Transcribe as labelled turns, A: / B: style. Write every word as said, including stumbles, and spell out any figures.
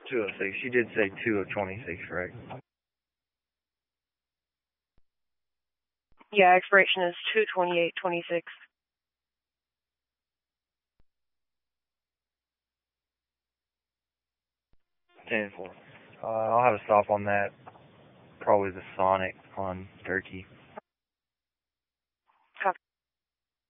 A: two oh six. She did say two of twenty-six, right?
B: Yeah, expiration is two twenty-eight twenty-six.
A: ten four. Uh, I'll have a stop on that. Probably the Sonic on Turkey.